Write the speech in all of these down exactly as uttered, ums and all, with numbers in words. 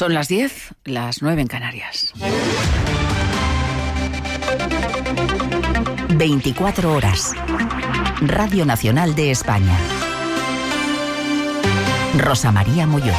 Son las diez, las nueve en Canarias. veinticuatro horas. Radio Nacional de España. Rosa María Molló.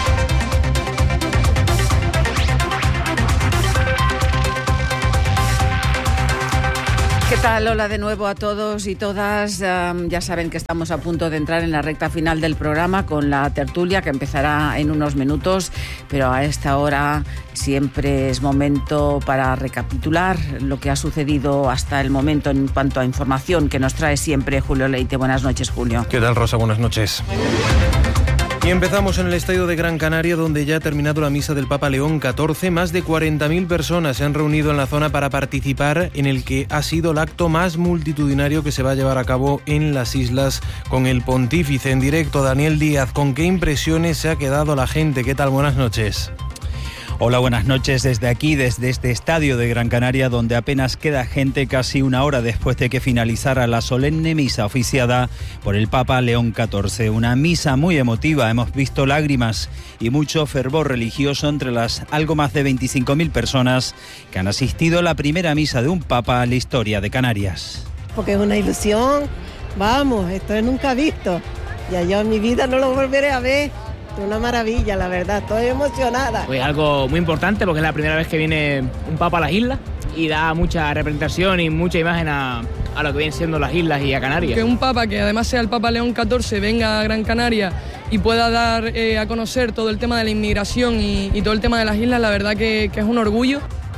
¿Qué tal? Hola de nuevo a todos y todas. Um, ya saben que estamos a punto de entrar en la recta final del programa con la tertulia que empezará en unos minutos, pero a esta hora siempre es momento para recapitular lo que ha sucedido hasta el momento en cuanto a información que nos trae siempre Julio Leite. Buenas noches, Julio. ¿Qué tal, Rosa? Buenas noches. Y empezamos en el estadio de Gran Canaria, donde ya ha terminado la misa del Papa León catorce. Más de cuarenta mil personas se han reunido en la zona para participar en el que ha sido el acto más multitudinario que se va a llevar a cabo en las islas con el pontífice. En directo, Daniel Díaz, ¿con qué impresiones se ha quedado la gente? ¿Qué tal? Buenas noches. Hola, buenas noches desde aquí, desde este estadio de Gran Canaria, donde apenas queda gente casi una hora después de que finalizara la solemne misa oficiada por el Papa León catorce. Una misa muy emotiva, hemos visto lágrimas y mucho fervor religioso entre las algo más de veinticinco mil personas que han asistido a la primera misa de un Papa en la historia de Canarias. Porque es una ilusión, vamos, esto es nunca visto, ya yo en mi vida no lo volveré a ver. Una maravilla, la verdad, estoy emocionada. Pues algo muy importante porque es la primera vez que viene un papa a las islas y da mucha representación y mucha imagen a, a lo que vienen siendo las islas y a Canarias. Que un papa, que además sea el Papa León catorce, venga a Gran Canaria y pueda dar eh, a conocer todo el tema de la inmigración y, y todo el tema de las islas, la verdad que, que es un orgullo.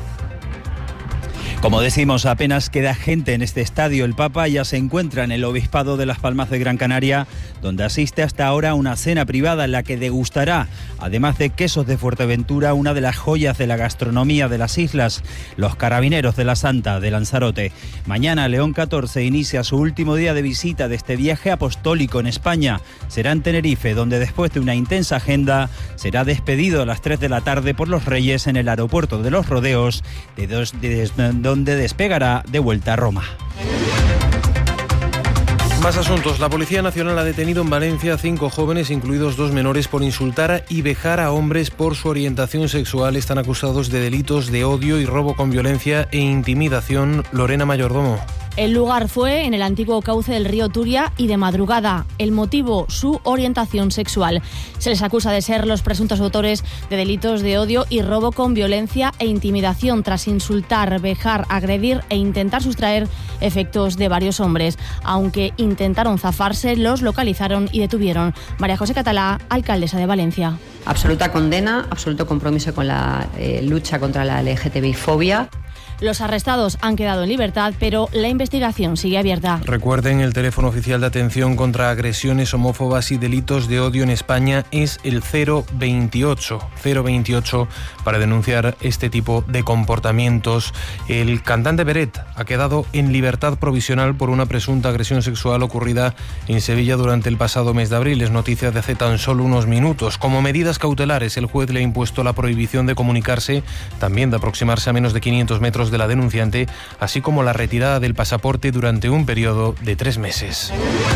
Como decimos, apenas queda gente en este estadio. El Papa ya se encuentra en el Obispado de Las Palmas de Gran Canaria, donde asiste hasta ahora a una cena privada en la que degustará, además de quesos de Fuerteventura, una de las joyas de la gastronomía de las islas, los carabineros de la Santa de Lanzarote. Mañana León catorce inicia su último día de visita de este viaje apostólico en España. Será en Tenerife, donde después de una intensa agenda será despedido a las tres de la tarde por los Reyes en el aeropuerto de Los Rodeos, de dos, de, de, donde despegará de vuelta a Roma. Más asuntos. La Policía Nacional ha detenido en Valencia a cinco jóvenes, incluidos dos menores, por insultar y vejar a hombres por su orientación sexual. Están acusados de delitos de odio y robo con violencia e intimidación. Lorena Mayordomo. El lugar fue en el antiguo cauce del río Turia y de madrugada. El motivo, su orientación sexual. Se les acusa de ser los presuntos autores de delitos de odio y robo con violencia e intimidación tras insultar, vejar, agredir e intentar sustraer efectos de varios hombres. Aunque intentaron zafarse, los localizaron y detuvieron. María José Catalá, alcaldesa de Valencia. Absoluta condena, absoluto compromiso con la eh, lucha contra la L G T B I fobia. Los arrestados han quedado en libertad, pero la investigación sigue abierta. Recuerden, el teléfono oficial de atención contra agresiones homófobas y delitos de odio en España es el cero veintiocho para denunciar este tipo de comportamientos. El cantante Beret ha quedado en libertad provisional por una presunta agresión sexual ocurrida en Sevilla durante el pasado mes de abril. Es noticia de hace tan solo unos minutos. Como medidas cautelares, el juez le ha impuesto la prohibición de comunicarse, también de aproximarse a menos de quinientos metros de la denunciante, así como la retirada del pasaporte durante un periodo de tres meses.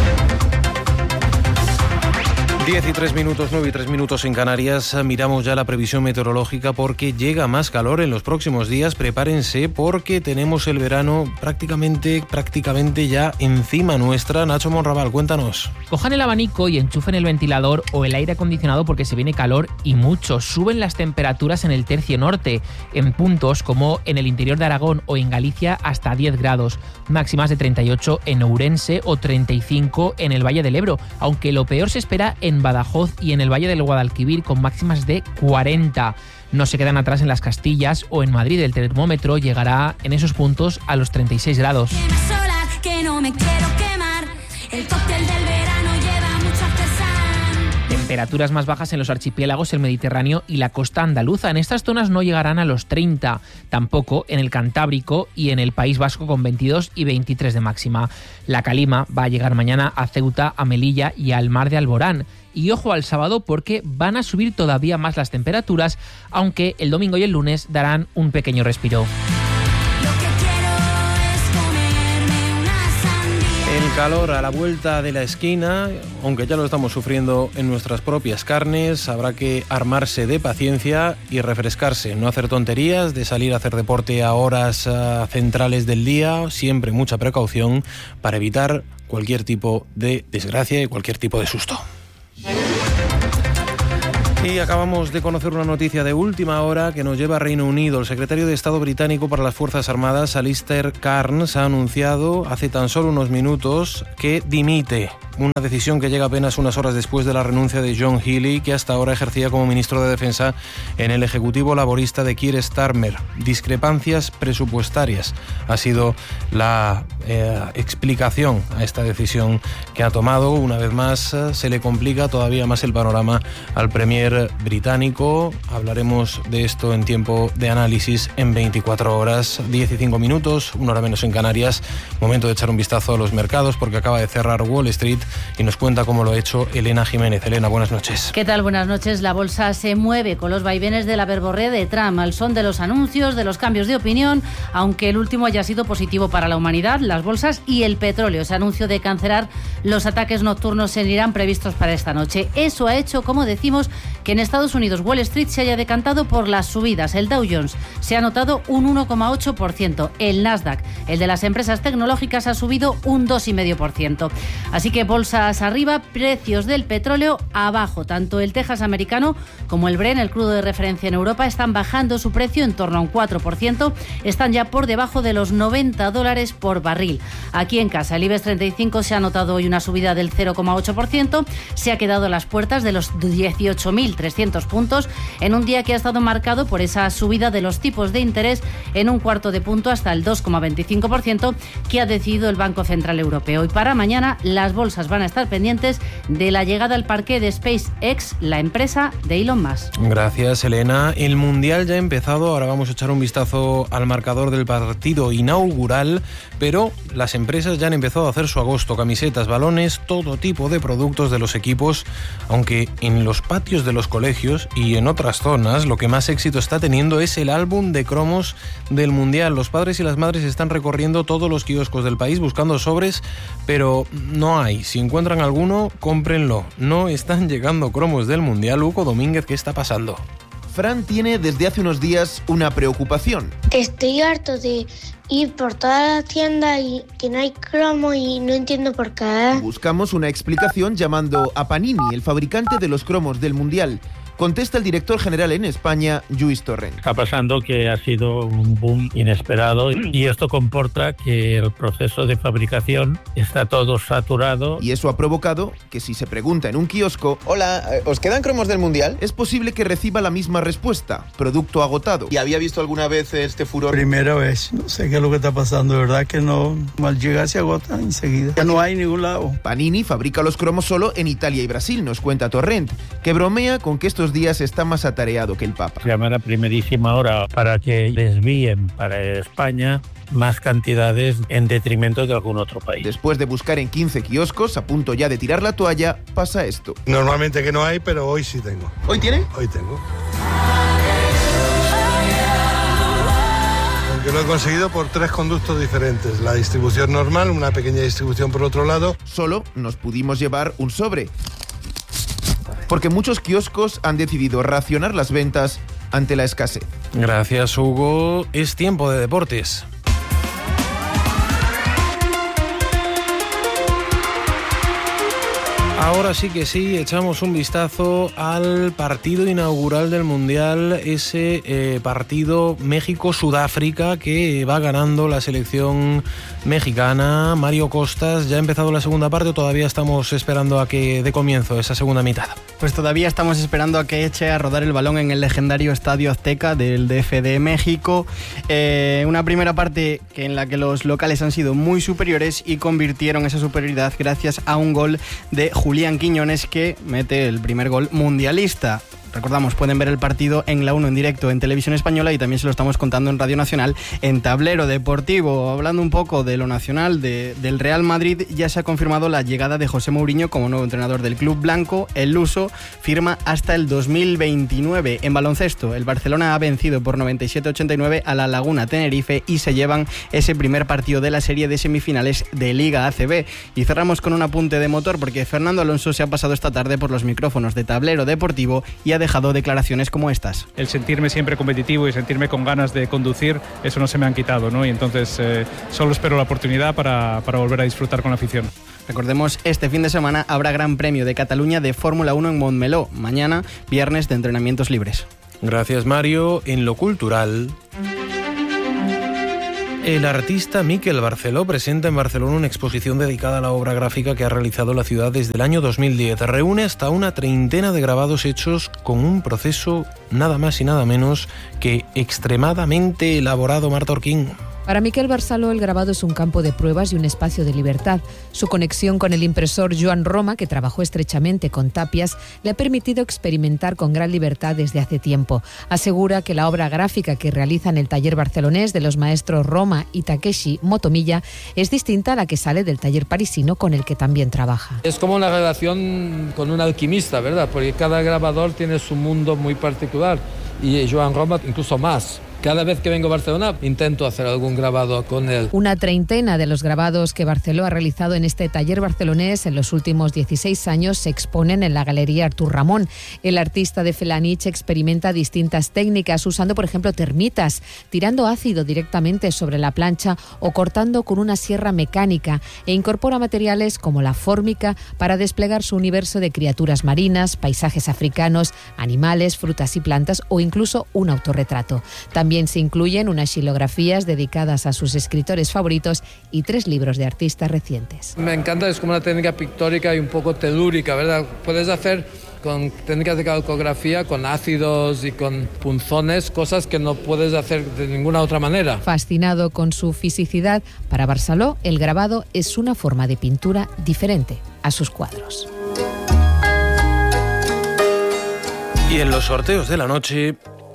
diez y tres minutos, nueve y tres minutos en Canarias. Miramos ya la previsión meteorológica porque llega más calor en los próximos días. Prepárense porque tenemos el verano prácticamente, prácticamente ya encima nuestra. Nacho Monraval, cuéntanos. Cojan el abanico y enchufen el ventilador o el aire acondicionado porque se viene calor y mucho. Suben las temperaturas en el tercio norte, en puntos como en el interior de Aragón o en Galicia hasta diez grados. Máximas de treinta y ocho en Ourense o treinta y cinco en el Valle del Ebro, aunque lo peor se espera en Badajoz y en el Valle del Guadalquivir con máximas de cuarenta. No se quedan atrás en las Castillas o en Madrid. El termómetro llegará en esos puntos a los treinta y seis grados. Que no me quiero quemar, el cóctel del verano lleva mucho artesán. Temperaturas más bajas en los archipiélagos, el Mediterráneo y la costa andaluza. En estas zonas no llegarán a los treinta, tampoco en el Cantábrico y en el País Vasco con veintidós y veintitrés de máxima. La calima va a llegar mañana a Ceuta, a Melilla y al Mar de Alborán. Y ojo al sábado porque van a subir todavía más las temperaturas, aunque el domingo y el lunes darán un pequeño respiro. En calor a la vuelta de la esquina, aunque ya lo estamos sufriendo en nuestras propias carnes, habrá que armarse de paciencia y refrescarse, no hacer tonterías, de salir a hacer deporte a horas uh, centrales del día, siempre mucha precaución para evitar cualquier tipo de desgracia y cualquier tipo de susto. Y acabamos de conocer una noticia de última hora que nos lleva a Reino Unido. El secretario de Estado británico para las Fuerzas Armadas, Alistair Cairns, ha anunciado hace tan solo unos minutos que dimite. Una decisión que llega apenas unas horas después de la renuncia de John Healey, que hasta ahora ejercía como ministro de Defensa en el Ejecutivo Laborista de Keir Starmer. Discrepancias presupuestarias ha sido la eh, explicación a esta decisión que ha tomado. Una vez más, eh, se le complica todavía más el panorama al premier británico. Hablaremos de esto en tiempo de análisis en veinticuatro horas, diez y cinco minutos, una hora menos en Canarias. Momento de echar un vistazo a los mercados porque acaba de cerrar Wall Street y nos cuenta cómo lo ha hecho Elena Jiménez. Elena, buenas noches. ¿Qué tal? Buenas noches. La bolsa se mueve con los vaivenes de la verborrea de Trump al son de los anuncios, de los cambios de opinión, aunque el último haya sido positivo para la humanidad, las bolsas y el petróleo. Ese anuncio de cancelar los ataques nocturnos en Irán previstos para esta noche. Eso ha hecho, como decimos, que en Estados Unidos Wall Street se haya decantado por las subidas. El Dow Jones se ha notado un uno coma ocho por ciento. El Nasdaq, el de las empresas tecnológicas, ha subido un dos coma cinco por ciento. Así que bolsas arriba, precios del petróleo abajo. Tanto el Texas americano como el Brent, el crudo de referencia en Europa, están bajando su precio en torno a un cuatro por ciento. Están ya por debajo de los noventa dólares por barril. Aquí en casa, el IBEX treinta y cinco se ha notado hoy una subida del cero coma ocho por ciento. Se ha quedado a las puertas de los dieciocho mil trescientos puntos en un día que ha estado marcado por esa subida de los tipos de interés en un cuarto de punto hasta el dos coma veinticinco por ciento que ha decidido el Banco Central Europeo. Y para mañana las bolsas van a estar pendientes de la llegada al parque de SpaceX, la empresa de Elon Musk. Gracias, Elena. El Mundial ya ha empezado, ahora vamos a echar un vistazo al marcador del partido inaugural, pero las empresas ya han empezado a hacer su agosto, camisetas, balones, todo tipo de productos de los equipos, aunque en los patios de los colegios y en otras zonas lo que más éxito está teniendo es el álbum de cromos del Mundial. Los padres y las madres están recorriendo todos los kioscos del país buscando sobres, pero no hay. Si encuentran alguno, cómprenlo. No están llegando cromos del Mundial. Hugo Domínguez, ¿qué está pasando? Fran tiene desde hace unos días una preocupación. Estoy harto de ir por toda la tienda y que no hay cromo y no entiendo por qué. Buscamos una explicación llamando a Panini, el fabricante de los cromos del Mundial. Contesta el director general en España, Lluís Torrent. Está pasando que ha sido un boom inesperado y esto comporta que el proceso de fabricación está todo saturado. Y eso ha provocado que si se pregunta en un kiosco, hola, ¿os quedan cromos del Mundial? Es posible que reciba la misma respuesta, producto agotado. ¿Y había visto alguna vez este furor? Primera vez, no sé qué es lo que está pasando, de verdad que no, al llegar se agota enseguida. Ya no hay ningún lado. Panini fabrica los cromos solo en Italia y Brasil, nos cuenta Torrent, que bromea con que estos días está más atareado que el Papa. Llaman a primerísima hora para que desvíen para España más cantidades en detrimento de algún otro país. Después de buscar en quince kioscos, a punto ya de tirar la toalla, pasa esto. Normalmente que no hay, pero hoy sí tengo. ¿Hoy tiene? Hoy tengo. Aunque lo he conseguido por tres conductos diferentes. La distribución normal, una pequeña distribución por otro lado. Solo nos pudimos llevar un sobre, porque muchos kioscos han decidido racionar las ventas ante la escasez. Gracias, Hugo. Es tiempo de deportes. Ahora sí que sí, echamos un vistazo al partido inaugural del Mundial, ese eh, partido México-Sudáfrica que va ganando la selección mexicana. Mario Costas, ¿ya ha empezado la segunda parte o todavía estamos esperando a que dé comienzo esa segunda mitad? Pues todavía estamos esperando a que eche a rodar el balón en el legendario Estadio Azteca del D F de México. Eh, una primera parte que en la que los locales han sido muy superiores y convirtieron esa superioridad gracias a un gol de Julián Quiñones, que mete el primer gol mundialista. Recordamos, pueden ver el partido en la uno en directo en Televisión Española y también se lo estamos contando en Radio Nacional en Tablero Deportivo. Hablando un poco de lo nacional, de, del Real Madrid, ya se ha confirmado la llegada de José Mourinho como nuevo entrenador del club blanco. El luso firma hasta el dos mil veintinueve. En baloncesto, el Barcelona ha vencido por noventa y siete a ochenta y nueve a la Laguna Tenerife y se llevan ese primer partido de la serie de semifinales de Liga A C B. Y cerramos con un apunte de motor porque Fernando Alonso se ha pasado esta tarde por los micrófonos de Tablero Deportivo y ha dejado declaraciones como estas. El sentirme siempre competitivo y sentirme con ganas de conducir, eso no se me han quitado, ¿no? Y entonces eh, solo espero la oportunidad para, para volver a disfrutar con la afición. Recordemos, este fin de semana habrá Gran Premio de Cataluña de Fórmula uno en Montmeló. Mañana, viernes de entrenamientos libres. Gracias, Mario. En lo cultural, el artista Miquel Barceló presenta en Barcelona una exposición dedicada a la obra gráfica que ha realizado la ciudad desde el año dos mil diez. Reúne hasta una treintena de grabados hechos con un proceso nada más y nada menos que extremadamente elaborado. Marta Orquín. Para Miquel Barceló, el grabado es un campo de pruebas y un espacio de libertad. Su conexión con el impresor Joan Roma, que trabajó estrechamente con Tapias, le ha permitido experimentar con gran libertad desde hace tiempo. Asegura que la obra gráfica que realiza en el taller barcelonés de los maestros Roma y Takeshi Motomiya es distinta a la que sale del taller parisino con el que también trabaja. Es como una relación con un alquimista, ¿verdad? Porque cada grabador tiene su mundo muy particular y Joan Roma incluso más. Cada vez que vengo a Barcelona intento hacer algún grabado con él. Una treintena de los grabados que Barceló ha realizado en este taller barcelonés en los últimos dieciséis años se exponen en la Galería Artur Ramón. El artista de Felanich experimenta distintas técnicas usando, por ejemplo, termitas, tirando ácido directamente sobre la plancha o cortando con una sierra mecánica, e incorpora materiales como la fórmica para desplegar su universo de criaturas marinas, paisajes africanos, animales, frutas y plantas o incluso un autorretrato. También También se incluyen unas xilografías dedicadas a sus escritores favoritos y tres libros de artistas recientes. Me encanta, es como una técnica pictórica y un poco telúrica, ¿verdad? Puedes hacer con técnicas de calcografía, con ácidos y con punzones, cosas que no puedes hacer de ninguna otra manera. Fascinado con su fisicidad, para Barceló el grabado es una forma de pintura diferente a sus cuadros. Y en los sorteos de la noche,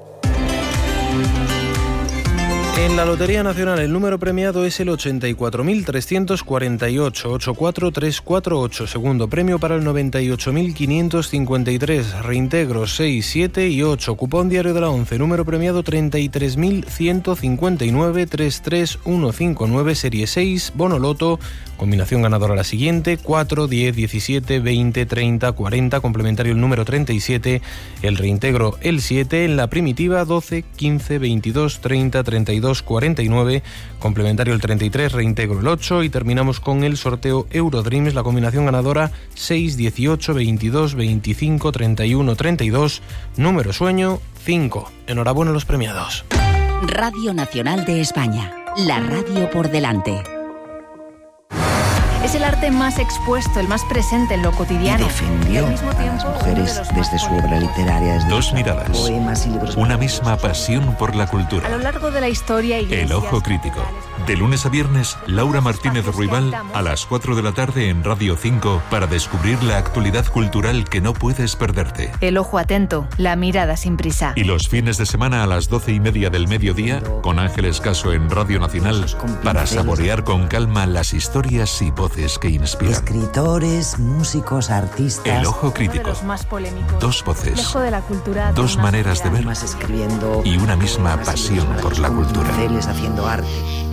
en la Lotería Nacional el número premiado es el ochenta y cuatro mil trescientos cuarenta y ocho, ochenta y cuatro mil trescientos cuarenta y ocho. Segundo premio para el noventa y ocho mil quinientos cincuenta y tres, reintegros seis, siete y ocho. Cupón diario de la once, número premiado treinta y tres mil ciento cincuenta y nueve, treinta y tres mil ciento cincuenta y nueve, serie seis, bono loto, combinación ganadora la siguiente, cuatro, diez, diecisiete, veinte, treinta, cuarenta, complementario el número treinta y siete, el reintegro el siete, en la primitiva doce, quince, veintidós, treinta, treinta y dos, cuarenta y nueve, complementario el treinta y tres, reintegro el ocho y terminamos con el sorteo Eurodreams, la combinación ganadora seis, dieciocho, veintidós, veinticinco, treinta y uno, treinta y dos, número sueño cinco. Enhorabuena a los premiados. Radio Nacional de España, la radio por delante. Es el arte más expuesto, el más presente en lo cotidiano. Y defendió y al mismo tiempo, a las mujeres de desde su obra literaria. Desde Dos miradas, poemas y libros una misma pasión por la cultura. A lo largo de la historia... El Ojo Crítico. De lunes a viernes, Laura Martínez Ruibal a las cuatro de la tarde en Radio cinco para descubrir la actualidad cultural que no puedes perderte. El ojo atento, la mirada sin prisa. Y los fines de semana a las doce y media del mediodía, con Ángeles Caso en Radio Nacional, para saborear con calma las historias y voces que inspiran. Escritores, músicos, artistas... El Ojo Crítico. Uno de los más polémicos. Dos voces. Lejos de la cultura, dos maneras de ver. Y una misma pasión por la cultura. Haciendo arte.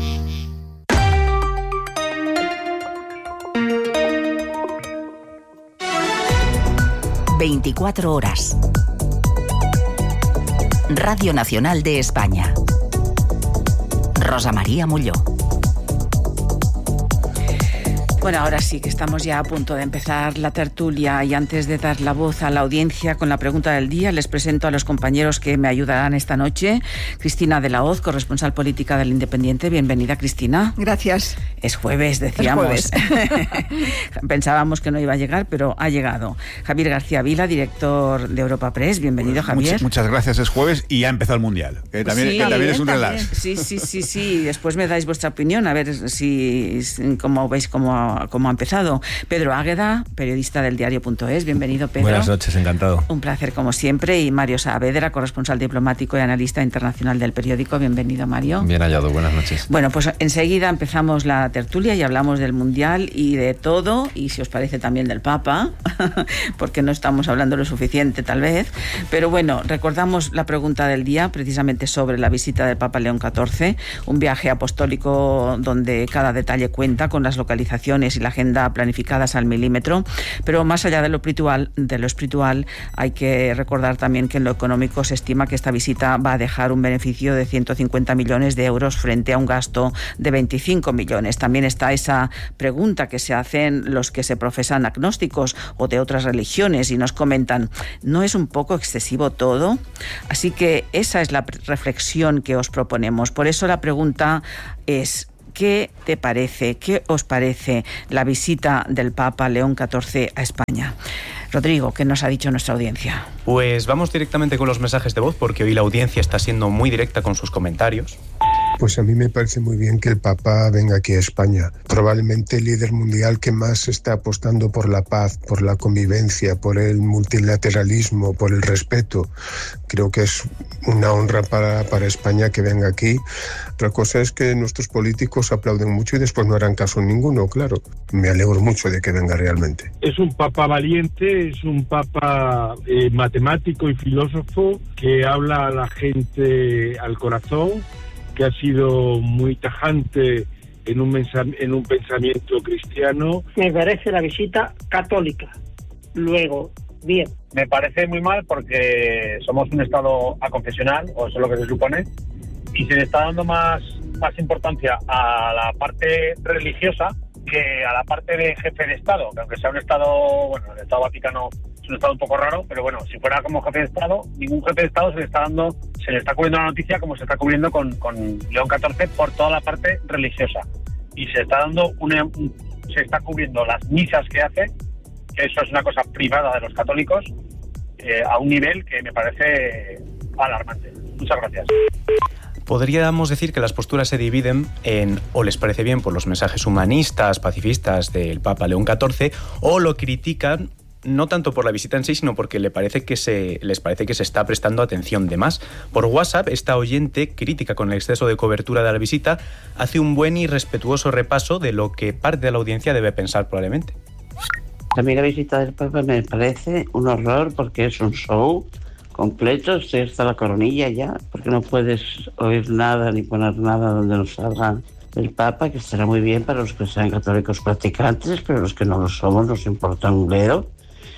veinticuatro horas. Radio Nacional de España. Rosa María Molló. Bueno, ahora sí que estamos ya a punto de empezar la tertulia y antes de dar la voz a la audiencia con la pregunta del día, les presento a los compañeros que me ayudarán esta noche. Cristina de la Hoz, corresponsal política del Independiente. Bienvenida, Cristina. Gracias. Es jueves, decíamos. Es jueves. Pensábamos que no iba a llegar, pero ha llegado. Javier García Vila, director de Europa Press. Bienvenido, pues, Javier. Muchas, muchas gracias. Es jueves y ya ha empezado el Mundial, que también, sí, que también es un también. relax. Sí, sí, sí, sí. Después me dais vuestra opinión, a ver si cómo veis cómo cómo, cómo ha empezado. Pedro Águeda, periodista del diario.es. Bienvenido, Pedro. Buenas noches, encantado. Un placer como siempre. Y Mario Saavedra, corresponsal diplomático y analista internacional del periódico. Bienvenido, Mario. Bien hallado, buenas noches. Bueno, pues enseguida empezamos la tertulia y hablamos del Mundial y de todo, y si os parece también del Papa, porque no estamos hablando lo suficiente tal vez. Pero bueno, recordamos la pregunta del día, precisamente sobre la visita del Papa León catorce, un viaje apostólico donde cada detalle cuenta, con las localizaciones y la agenda planificadas al milímetro. Pero más allá de lo espiritual, de lo espiritual, hay que recordar también que en lo económico se estima que esta visita va a dejar un beneficio de ciento cincuenta millones de euros frente a un gasto de veinticinco millones. También está esa pregunta que se hacen los que se profesan agnósticos o de otras religiones y nos comentan, ¿no es un poco excesivo todo? Así que esa es la reflexión que os proponemos. Por eso la pregunta es, ¿qué te parece, qué os parece la visita del Papa León catorce a España? Rodrigo, ¿qué nos ha dicho nuestra audiencia? Pues vamos directamente con los mensajes de voz, porque hoy la audiencia está siendo muy directa con sus comentarios. Pues a mí me parece muy bien que el Papa venga aquí a España. Probablemente el líder mundial que más está apostando por la paz, por la convivencia, por el multilateralismo, por el respeto. Creo que es una honra para, para España que venga aquí. Otra cosa es que nuestros políticos aplauden mucho y después no harán caso ninguno, claro. Me alegro mucho de que venga realmente. Es un Papa valiente, es un Papa eh, matemático y filósofo que habla a la gente al corazón, que ha sido muy tajante en un, en un pensamiento cristiano. Me parece la visita católica. Luego, bien. Me parece muy mal porque somos un Estado aconfesional, o eso es lo que se supone, y se le está dando más, más importancia a la parte religiosa que a la parte de jefe de Estado, que aunque sea un Estado, bueno, el Estado Vaticano es un Estado un poco raro, pero bueno, si fuera como jefe de Estado, ningún jefe de Estado se le está dando, se le está cubriendo la noticia como se está cubriendo con, con León catorce por toda la parte religiosa. Y se está dando una, se está cubriendo las misas que hace, que eso es una cosa privada de los católicos, eh, a un nivel que me parece alarmante. Muchas gracias. Podríamos decir que las posturas se dividen en o les parece bien por los mensajes humanistas, pacifistas del Papa León catorce, o lo critican no tanto por la visita en sí, sino porque le parece que se, les parece que se está prestando atención de más. Por WhatsApp, esta oyente, crítica con el exceso de cobertura de la visita, hace un buen y respetuoso repaso de lo que parte de la audiencia debe pensar probablemente. A mí la visita del Papa me parece un horror porque es un show completo, estoy hasta la coronilla ya, porque no puedes oír nada ni poner nada donde no salga el Papa, que estará muy bien para los que sean católicos practicantes, pero los que no lo somos nos importa un bledo.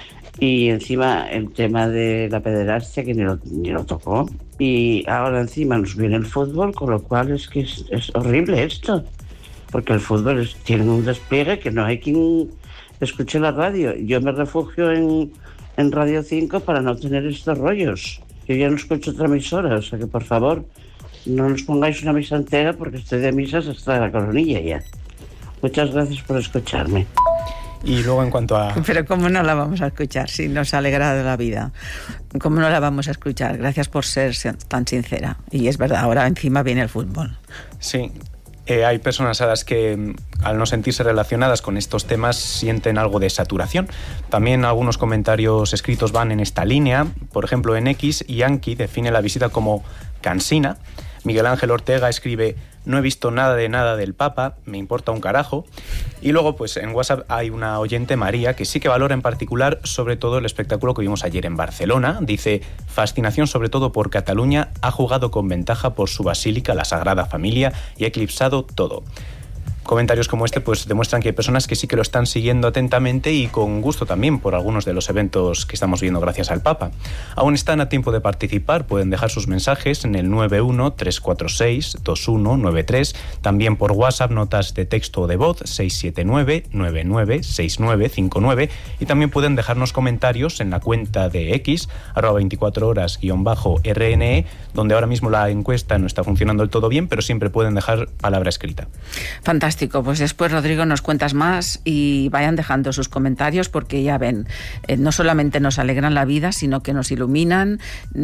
Y encima el tema de la pederastia, que ni lo, ni lo tocó. Y ahora encima nos viene el fútbol, con lo cual es que es, es horrible esto, porque el fútbol es, tiene un despliegue que no hay quien escuche la radio. Yo me refugio en... en Radio cinco para no tener estos rollos. Yo ya no escucho otra emisora, o sea que por favor no nos pongáis una misa entera porque estoy de misas hasta la coronilla ya. Muchas gracias por escucharme. Y luego en cuanto a... Pero ¿cómo no la vamos a escuchar si nos ha alegrado la vida? ¿Cómo no la vamos a escuchar? Gracias por ser tan sincera. Y es verdad, ahora encima viene el fútbol. Sí. Eh, hay personas a las que, al no sentirse relacionadas con estos temas, sienten algo de saturación. También algunos comentarios escritos van en esta línea. Por ejemplo, en X, Yankee define la visita como cansina. Miguel Ángel Ortega escribe: no he visto nada de nada del Papa, me importa un carajo. Y luego, pues en WhatsApp hay una oyente, María, que sí que valora en particular, sobre todo, el espectáculo que vimos ayer en Barcelona. Dice: fascinación sobre todo por Cataluña, ha jugado con ventaja por su basílica, la Sagrada Familia, y ha eclipsado todo. Comentarios como este pues demuestran que hay personas que sí que lo están siguiendo atentamente y con gusto también por algunos de los eventos que estamos viendo gracias al Papa. Aún están a tiempo de participar, pueden dejar sus mensajes en el nueve uno tres cuatro seis dos uno nueve tres, también por WhatsApp notas de texto o de voz seis siete nueve nueve nueve seis nueve cinco nueve, y también pueden dejarnos comentarios en la cuenta de X, arroba veinticuatro horas guión bajo R N E, donde ahora mismo la encuesta no está funcionando del todo bien, pero siempre pueden dejar palabra escrita. Fantástico. Fantástico, pues después, Rodrigo, nos cuentas más y vayan dejando sus comentarios porque ya ven, eh, no solamente nos alegran la vida, sino que nos iluminan,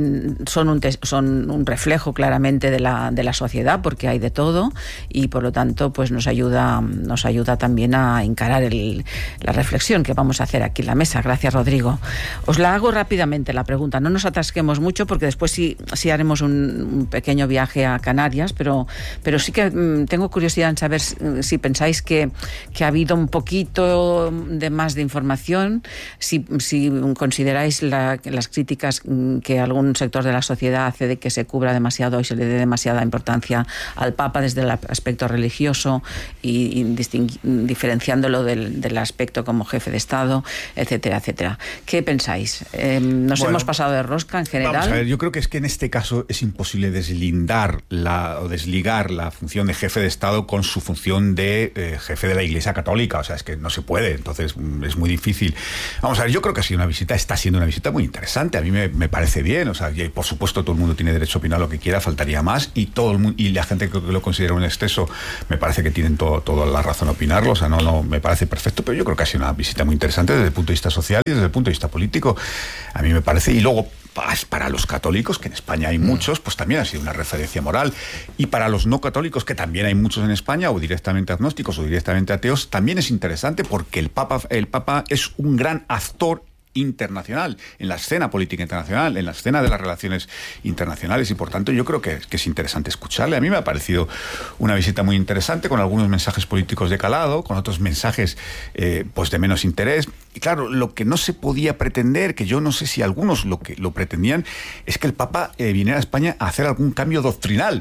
son un, son un reflejo claramente de la, de la sociedad porque hay de todo y por lo tanto pues nos ayuda, nos ayuda también a encarar el, la reflexión que vamos a hacer aquí en la mesa. Gracias, Rodrigo. Os la hago rápidamente la pregunta, no nos atasquemos mucho porque después sí, sí haremos un, un pequeño viaje a Canarias, pero, pero sí que mmm, tengo curiosidad en saber si, si pensáis que, que ha habido un poquito de más de información, si, si consideráis la, las críticas que algún sector de la sociedad hace de que se cubra demasiado y se le dé demasiada importancia al Papa desde el aspecto religioso y, y diferenciándolo del, del aspecto como jefe de Estado, etcétera, etcétera. ¿Qué pensáis? Eh, ¿Nos bueno, hemos pasado de rosca en general? Vamos a ver, yo creo que es que en este caso es imposible deslindar la, o desligar la función de jefe de Estado con su función de eh, jefe de la Iglesia Católica. O sea, es que no se puede, entonces es muy difícil. Vamos a ver, yo creo que ha sido una visita, está siendo una visita muy interesante. A mí me, me parece bien, o sea, y por supuesto todo el mundo tiene derecho a opinar lo que quiera, faltaría más, y todo el mundo, y la gente que lo considera un exceso, me parece que tienen todo, toda la razón a opinarlo, o sea, no, no, me parece perfecto, pero yo creo que ha sido una visita muy interesante desde el punto de vista social y desde el punto de vista político. A mí me parece, y luego para los católicos, que en España hay muchos, pues también ha sido una referencia moral. Y para los no católicos, que también hay muchos en España, o directamente agnósticos o directamente ateos, también es interesante porque el Papa, el Papa es un gran actor internacional, en la escena política internacional, en la escena de las relaciones internacionales, y por tanto yo creo que, que es interesante escucharle. A mí me ha parecido una visita muy interesante, con algunos mensajes políticos de calado, con otros mensajes eh, pues de menos interés. Y claro, lo que no se podía pretender, que yo no sé si algunos lo que lo pretendían, es que el Papa eh, viniera a España a hacer algún cambio doctrinal.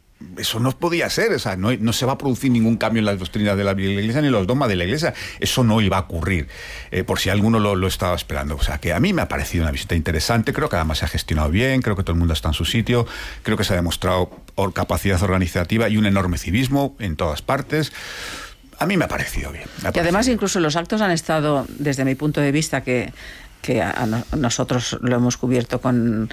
Eso no podía ser, o sea, no, no se va a producir ningún cambio en las doctrinas de la Iglesia ni en los dogmas de la Iglesia. Eso no iba a ocurrir, eh, por si alguno lo, lo estaba esperando. O sea, que a mí me ha parecido una visita interesante, creo que además se ha gestionado bien, creo que todo el mundo está en su sitio, creo que se ha demostrado capacidad organizativa y un enorme civismo en todas partes. A mí me ha parecido bien. Me ha que además incluso los actos han estado, desde mi punto de vista, que... que a no, nosotros lo hemos cubierto con,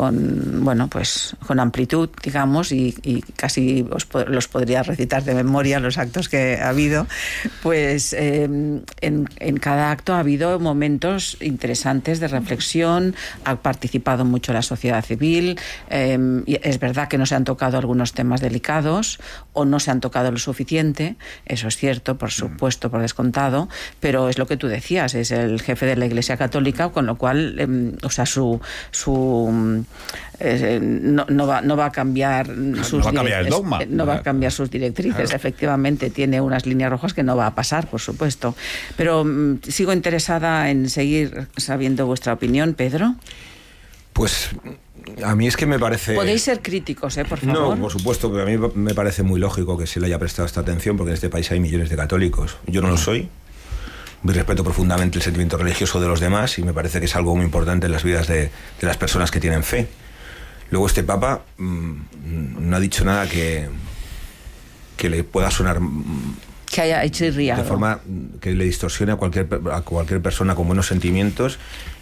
con bueno pues con amplitud, digamos, y, y casi os, los podría recitar de memoria los actos que ha habido, pues eh, en, en cada acto ha habido momentos interesantes de reflexión, ha participado mucho la sociedad civil, eh, y es verdad que no se han tocado algunos temas delicados o no se han tocado lo suficiente, eso es cierto, por supuesto, por descontado, pero es lo que tú decías, es el jefe de la Iglesia Católica, con lo cual, eh, o sea, su, su eh, no, no, va, no va a cambiar sus no va a cambiar el dogma, no va a cambiar sus directrices, claro. Efectivamente tiene unas líneas rojas que no va a pasar, por supuesto, pero mm, sigo interesada en seguir sabiendo vuestra opinión, Pedro. Pues a mí es que me parece... Podéis ser críticos, ¿eh? Por favor. No, por supuesto, pero a mí me parece muy lógico que se le haya prestado esta atención, porque en este país hay millones de católicos. Yo no lo soy. Respeto profundamente el sentimiento religioso de los demás y me parece que es algo muy importante en las vidas de, de las personas que tienen fe. Luego este Papa mmm, no ha dicho nada que, que le pueda sonar... Mmm, que haya chirriado. De forma que le distorsione a cualquier, a cualquier persona con buenos sentimientos,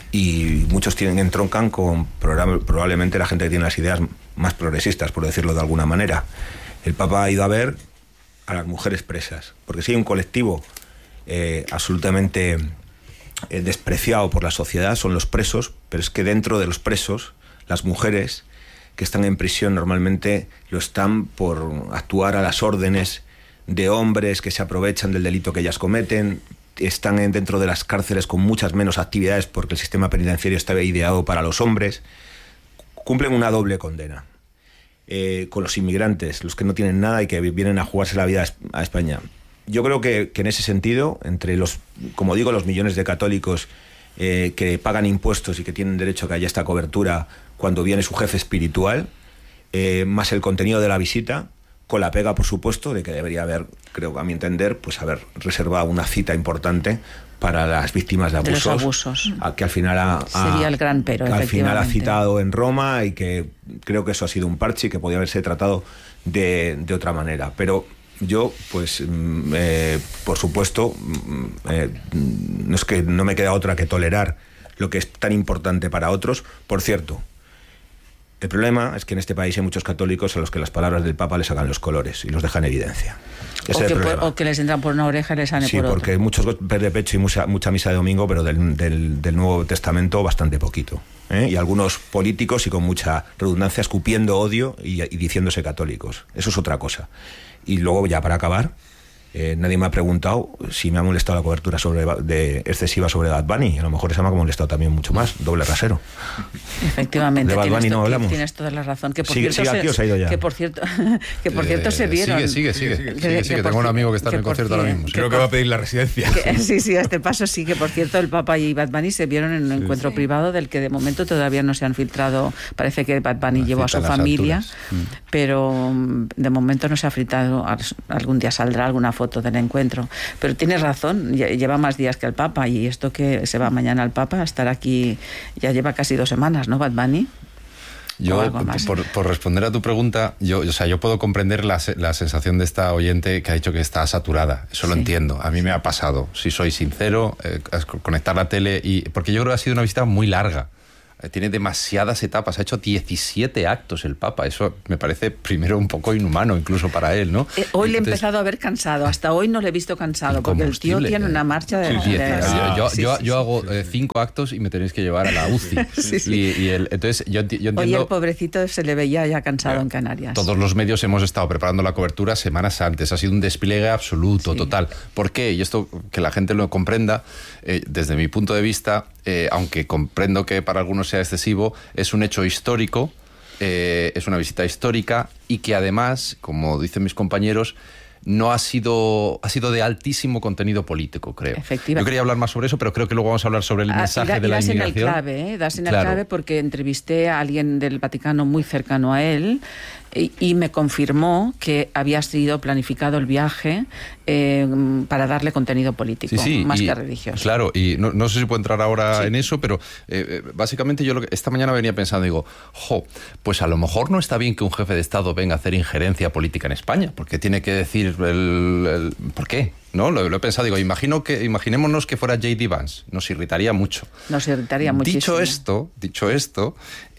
y muchos tienen, entroncan con probablemente la gente que tiene las ideas más progresistas, por decirlo de alguna manera. El Papa ha ido a ver a las mujeres presas, porque si hay un colectivo Eh, absolutamente eh, despreciado por la sociedad, son los presos, pero es que dentro de los presos, las mujeres que están en prisión normalmente lo están por actuar a las órdenes de hombres que se aprovechan del delito que ellas cometen, están en, dentro de las cárceles con muchas menos actividades porque el sistema penitenciario está ideado para los hombres, cumplen una doble condena. Eh, con los inmigrantes, los que no tienen nada y que vienen a jugarse la vida a España. Yo creo que, que en ese sentido, entre los, como digo, los millones de católicos eh, que pagan impuestos y que tienen derecho a que haya esta cobertura cuando viene su jefe espiritual, eh, más el contenido de la visita, con la pega, por supuesto, de que debería haber, creo, a mi entender, pues haber reservado una cita importante para las víctimas de abusos. De los abusos. A, que al final ha, sería el gran pero, que al final ha citado en Roma, y que creo que eso ha sido un parche y que podía haberse tratado de, de otra manera. Pero yo, pues, eh, por supuesto, eh, no es que no me queda otra que tolerar lo que es tan importante para otros. Por cierto, el problema es que en este país hay muchos católicos a los que las palabras del Papa les sacan los colores y los dejan en evidencia. O que, por, o que les entran por una oreja y les sale sí, por otra. Sí, porque hay muchos golpes de pecho y mucha, mucha misa de domingo, pero del, del, del Nuevo Testamento bastante poquito. ¿eh? Y algunos políticos y con mucha redundancia escupiendo odio y, y diciéndose católicos. Eso es otra cosa. Y luego, ya para acabar, eh, nadie me ha preguntado si me ha molestado la cobertura sobre, de, excesiva sobre Bad Bunny. A lo mejor esa me ha molestado también mucho más. Doble rasero. Efectivamente, de Bad Bunny tienes, no hablamos. Tienes toda la razón. Que por sigue, cierto, sigue, aquí os ha ido ya. Que por cierto, que por cierto eh, se vieron. Sigue, sigue, sigue. sigue, sigue, sigue, sigue. Tengo un amigo que está que en el concierto ahora mismo. Creo que va a pedir la residencia. Que, sí, sí, a este paso sí. Que por cierto, el Papa y Bad Bunny se vieron en un sí, encuentro sí. privado del que de momento todavía no se han filtrado. Parece que Bad Bunny llevó a su familia, pero de momento no se ha filtrado. Algún día saldrá alguna foto del encuentro. Pero tienes razón, lleva más días que el Papa, y esto que se va mañana al Papa, estar aquí ya lleva casi dos semanas, ¿no, Bad Bunny? Yo, por, por responder a tu pregunta, yo, o sea, yo puedo comprender la, la sensación de esta oyente que ha dicho que está saturada. Eso sí. Lo entiendo. A mí me ha pasado, si soy sincero, eh, conectar la tele y porque yo creo que ha sido una visita muy larga. Tiene demasiadas etapas, ha hecho diecisiete actos el Papa, eso me parece primero un poco inhumano incluso para él, ¿no? Eh, hoy Entonces, le he empezado a ver cansado, hasta hoy no le he visto cansado, porque el tío tiene una marcha de... Sí, de, de ah, yo, sí, yo, sí, yo sí, hago sí, eh, cinco actos y me tenéis que llevar a la U C I. sí, sí. Y, y el, entonces yo, yo entiendo... Hoy el pobrecito se le veía ya cansado yeah. en Canarias. Todos los medios hemos estado preparando la cobertura semanas antes, ha sido un despliegue absoluto, sí. total. ¿Por qué? Y esto que la gente lo comprenda, eh, desde mi punto de vista, eh, aunque comprendo que para algunos sea excesivo, es un hecho histórico, eh, es una visita histórica y que además, como dicen mis compañeros, no ha sido ha sido de altísimo contenido político, creo. Yo quería hablar más sobre eso, pero creo que luego vamos a hablar sobre el mensaje ah, y da, y de la inmigración. En el clave, ¿eh? Das en claro. el clave porque entrevisté a alguien del Vaticano muy cercano a él y, y me confirmó que había sido planificado el viaje eh, para darle contenido político, sí, sí, más y, que religioso. Claro, y no, no sé si puedo entrar ahora sí. en eso, pero eh, básicamente yo lo que, esta mañana venía pensando, digo, jo, pues a lo mejor no está bien que un jefe de Estado venga a hacer injerencia política en España, porque tiene que decir el, el ¿por qué? ¿No? Lo, lo he pensado, digo, imagino que, imaginémonos que fuera J D Vance, nos irritaría mucho. Nos irritaría muchísimo. Dicho esto, dicho esto,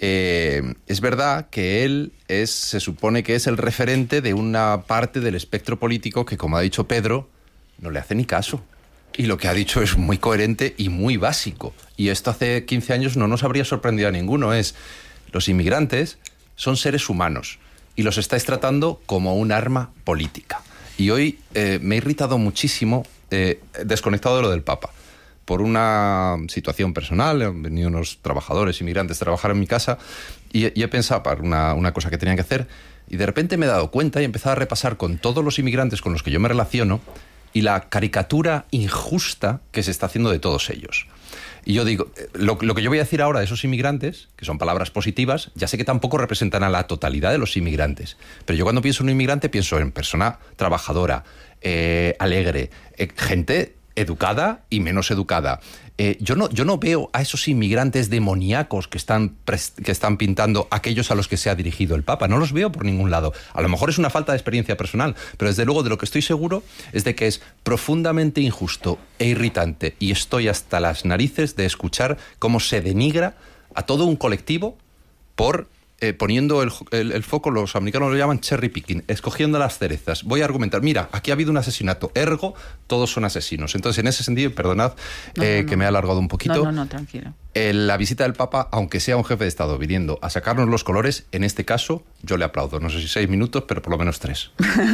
eh, es verdad que él es, se supone que es el referente de una parte del espectro político que, como ha dicho Pedro, no le hace ni caso. Y lo que ha dicho es muy coherente y muy básico. Y esto hace quince años no nos habría sorprendido a ninguno. Es, los inmigrantes son seres humanos y los estáis tratando como un arma política. Y hoy eh, me he irritado muchísimo, eh, desconectado de lo del Papa, por una situación personal. Han venido unos trabajadores inmigrantes a trabajar en mi casa y, y he pensado para una, una cosa que tenían que hacer y de repente me he dado cuenta y he empezado a repasar con todos los inmigrantes con los que yo me relaciono y la caricatura injusta que se está haciendo de todos ellos. Y yo digo, lo, lo que yo voy a decir ahora de esos inmigrantes, que son palabras positivas, ya sé que tampoco representan a la totalidad de los inmigrantes, pero yo cuando pienso en un inmigrante pienso en persona trabajadora, eh, alegre, eh, gente educada y menos educada. Eh, yo, no, yo no veo a esos inmigrantes demoníacos que están, que están pintando aquellos a los que se ha dirigido el Papa. No los veo por ningún lado. A lo mejor es una falta de experiencia personal, pero desde luego de lo que estoy seguro es de que es profundamente injusto e irritante y estoy hasta las narices de escuchar cómo se denigra a todo un colectivo por... Eh, poniendo el, el, el foco, los americanos lo llaman cherry picking, escogiendo las cerezas. Voy a argumentar, mira, aquí ha habido un asesinato, ergo, todos son asesinos. Entonces, en ese sentido, perdonad no, eh, no, no. que me he alargado un poquito. No, no, no, tranquilo. Eh, la visita del Papa, aunque sea un jefe de Estado viniendo a sacarnos los colores, en este caso, yo le aplaudo. No sé si seis minutos, pero por lo menos tres.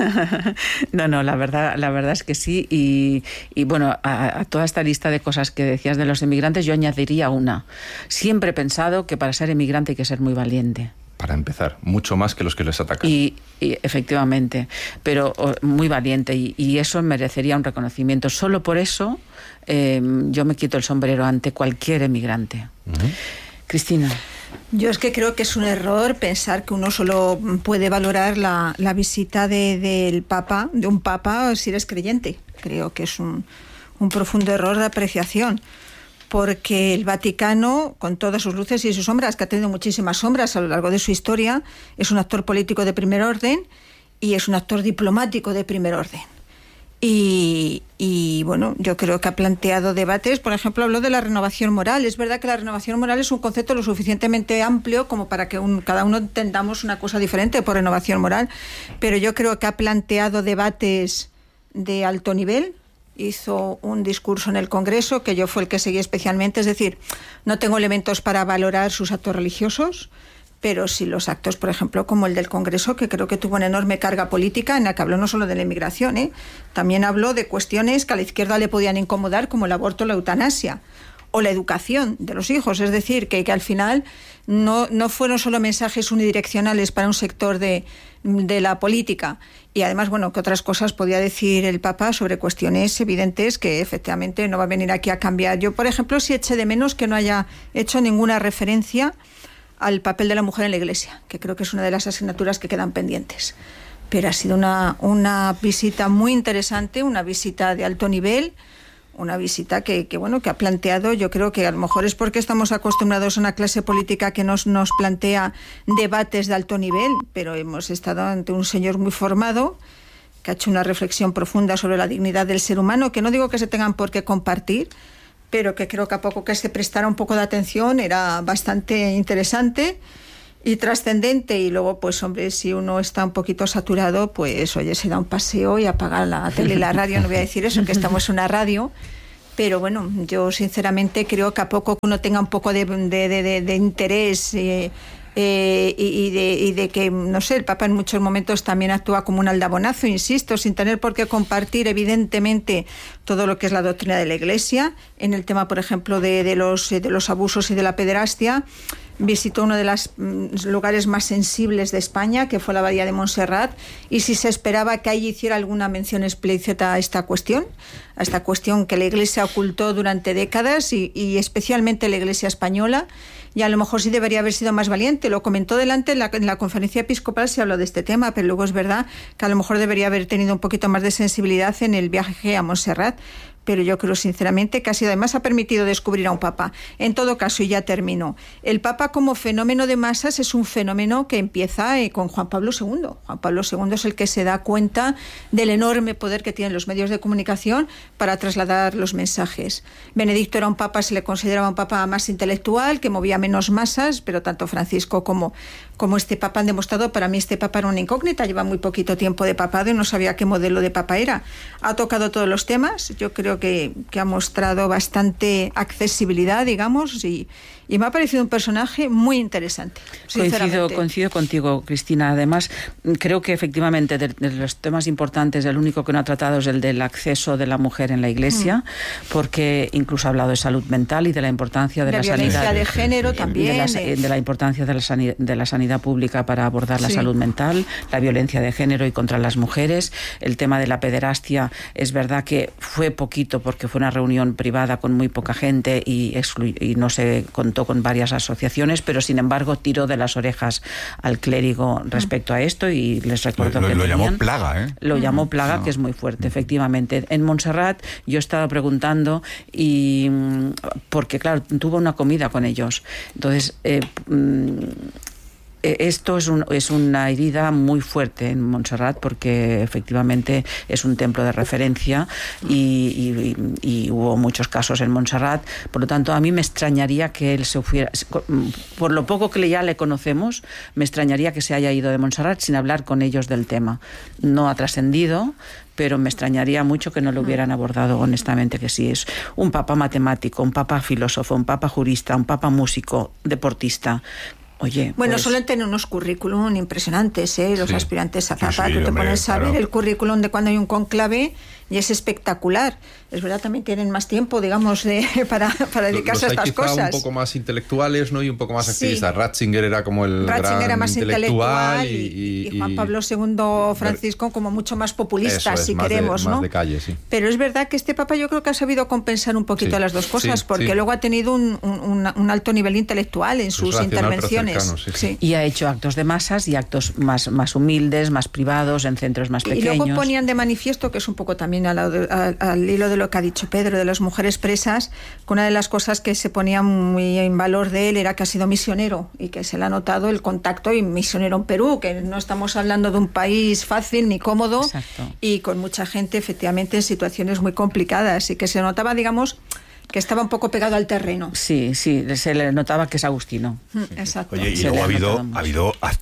no, no, la verdad, la verdad es que sí. Y, y bueno, a, a toda esta lista de cosas que decías de los inmigrantes, yo añadiría una. Siempre he pensado que para ser inmigrante hay que ser muy valiente. Para empezar, mucho más que los que les atacan. Y, y efectivamente, pero muy valiente y, y eso merecería un reconocimiento. Solo por eso eh, yo me quito el sombrero ante cualquier emigrante. Uh-huh. Cristina. Yo es que creo que es un error pensar que uno solo puede valorar la, la visita de, del Papa, de un Papa, si eres creyente. Creo que es un, un profundo error de apreciación. Porque el Vaticano, con todas sus luces y sus sombras, que ha tenido muchísimas sombras a lo largo de su historia, es un actor político de primer orden y es un actor diplomático de primer orden. Y, y bueno, yo creo que ha planteado debates, por ejemplo, habló de la renovación moral. Es verdad que la renovación moral es un concepto lo suficientemente amplio como para que un, cada uno entendamos una cosa diferente por renovación moral, pero yo creo que ha planteado debates de alto nivel. Hizo un discurso en el Congreso que yo fue el que seguí especialmente, es decir, no tengo elementos para valorar sus actos religiosos, pero sí los actos, por ejemplo, como el del Congreso, que creo que tuvo una enorme carga política, en la que habló no solo de la inmigración, ¿eh? También habló de cuestiones que a la izquierda le podían incomodar, como el aborto o la eutanasia, o la educación de los hijos, es decir, que, que al final no, no fueron solo mensajes unidireccionales para un sector de, de la política. Y además, bueno, que otras cosas podía decir el Papa sobre cuestiones evidentes que efectivamente no va a venir aquí a cambiar. Yo, por ejemplo, sí eché de menos que no haya hecho ninguna referencia al papel de la mujer en la Iglesia, que creo que es una de las asignaturas que quedan pendientes. Pero ha sido una, una visita muy interesante, una visita de alto nivel, una visita que, que, bueno, que ha planteado, yo creo que a lo mejor es porque estamos acostumbrados a una clase política que nos, nos plantea debates de alto nivel, pero hemos estado ante un señor muy formado, que ha hecho una reflexión profunda sobre la dignidad del ser humano, que no digo que se tengan por qué compartir, pero que creo que a poco que se prestara un poco de atención era bastante interesante y trascendente. Y luego, pues hombre, si uno está un poquito saturado, pues oye, se da un paseo y apaga la tele y la radio. No voy a decir eso, que estamos en una radio, pero bueno, yo sinceramente creo que a poco que uno tenga un poco de, de, de, de interés eh, eh, y, y, de, y de que, no sé, el Papa en muchos momentos también actúa como un aldabonazo, insisto, sin tener por qué compartir evidentemente todo lo que es la doctrina de la Iglesia. En el tema, por ejemplo, de, de, los, de los abusos y de la pederastia, visitó uno de los lugares más sensibles de España, que fue la Abadía de Montserrat, y si se esperaba que allí hiciera alguna mención explícita a esta cuestión, a esta cuestión que la Iglesia ocultó durante décadas y, y especialmente la Iglesia española, y a lo mejor sí debería haber sido más valiente. Lo comentó delante en la, en la conferencia episcopal, se habló de este tema, pero luego es verdad que a lo mejor debería haber tenido un poquito más de sensibilidad en el viaje a Montserrat. Pero yo creo sinceramente que ha sido, además ha permitido descubrir a un Papa. En todo caso, y ya termino, el Papa como fenómeno de masas es un fenómeno que empieza eh, con Juan Pablo segundo. Juan Pablo segundo es el que se da cuenta del enorme poder que tienen los medios de comunicación para trasladar los mensajes. Benedicto era un Papa, se le consideraba un Papa más intelectual, que movía menos masas, pero tanto Francisco como, como este Papa han demostrado, para mí este Papa era una incógnita, lleva muy poquito tiempo de papado y no sabía qué modelo de Papa era. Ha tocado todos los temas, yo creo Que, que ha mostrado bastante accesibilidad, digamos, y, y me ha parecido un personaje muy interesante. Coincido, coincido contigo, Cristina. Además, creo que efectivamente de, de los temas importantes, el único que no ha tratado es el del acceso de la mujer en la Iglesia, mm. porque incluso ha hablado de salud mental y de la importancia de, de la, la violencia sanidad de género de, también, de la, de... de la importancia de la sanidad, de la sanidad pública para abordar la sí. salud mental, la violencia de género y contra las mujeres. El tema de la pederastia, es verdad que fue poquito porque fue una reunión privada con muy poca gente y, exclu- y no se contó con varias asociaciones, pero sin embargo tiró de las orejas al clérigo respecto a esto y les recuerdo lo, que lo tenían, llamó plaga, ¿eh? Lo llamó plaga, no. que es muy fuerte, efectivamente. En Montserrat yo he estado preguntando y porque claro, tuvo una comida con ellos, entonces eh, esto es, un, es una herida muy fuerte en Montserrat porque efectivamente es un templo de referencia y, y, y hubo muchos casos en Montserrat. Por lo tanto, a mí me extrañaría que él se fuera, por lo poco que ya le conocemos, me extrañaría que se haya ido de Montserrat sin hablar con ellos del tema. No ha trascendido, pero me extrañaría mucho que no lo hubieran abordado honestamente, que sí es un papa matemático, un papa filósofo, un papa jurista, un papa músico, deportista. Oye, bueno, pues... suelen tener unos currículum impresionantes, ¿eh? Los sí. aspirantes a Papa. Sí, sí, Tú te hombre, pones a claro. ver el currículum de cuando hay un conclave y es espectacular. Es verdad, también tienen más tiempo, digamos, de, para, para dedicarse los a estas quizá cosas. un poco más intelectuales, ¿no? Y un poco más sí. activistas. Ratzinger era como el Ratzinger gran era más intelectual. Y, y, y Juan Pablo segundo Francisco como mucho más populista, es, si más queremos, de, ¿no? Más de calle, sí. Pero es verdad que este Papa yo creo que ha sabido compensar un poquito sí. las dos cosas, sí, porque sí. luego ha tenido un, un, un alto nivel intelectual en sus intervenciones. Cercano, sí, sí. Sí. Y ha hecho actos de masas y actos más, más humildes, más privados, en centros más pequeños. Y luego ponían de manifiesto, que es un poco también al, al, al hilo de lo que ha dicho Pedro, de las mujeres presas, que una de las cosas que se ponía muy en valor de él era que ha sido misionero y que se le ha notado el contacto, y misionero en Perú, que no estamos hablando de un país fácil ni cómodo. Exacto. Y con mucha gente efectivamente en situaciones muy complicadas, y que se notaba, digamos, que estaba un poco pegado al terreno. Sí, sí, se le notaba que es agustino. Exacto. Oye, y luego ha habido, ha habido actos